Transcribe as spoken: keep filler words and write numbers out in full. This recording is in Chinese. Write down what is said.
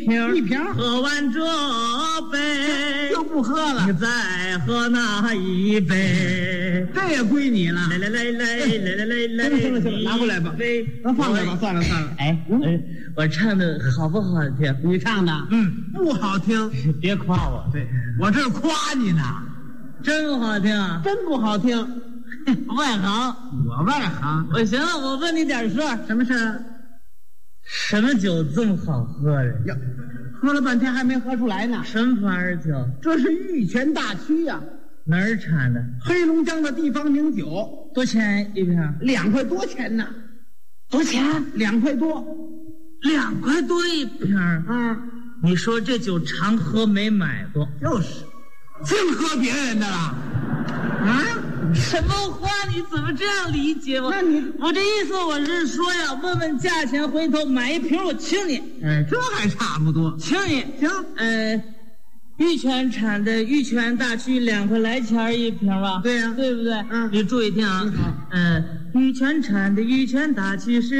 瓶一瓶喝完这杯就不喝了你，再喝那一杯。 这也归你了。 来来来来来来来来， 行了行了行了拿回来吧杯那放这吧，算了算了。 哎，哎我唱的好不好听？ 你唱的， 嗯， 不好听。 别夸我， 对，我这夸你呢， 真不好听啊！ 真不好听。 外行， 我外行， 我行了，我问你点事儿， 什么事儿？ 什么酒这么好喝的？ 呀，喝了半天还没喝出来呢。 什么牌儿酒？ 这是玉泉大曲呀、 哪儿产的？ 黑龙江的地方名酒， 多钱一瓶？ 两块多钱呢。 多钱？ 两块多。 两块多一瓶。 嗯， 你说这酒常喝没买过？ 就是，净喝别人的了。啊？ 什么话？你怎么这样理解我？ 那你我这意思我是说呀，问问价钱，回头买一瓶我请你。 哎，这还差不多。 请你。 行， 呃，玉泉产的玉泉大曲两块来钱一瓶吧？ 对呀对不对？ 嗯你注意听啊。 嗯好嗯、呃，玉泉产的玉泉大曲是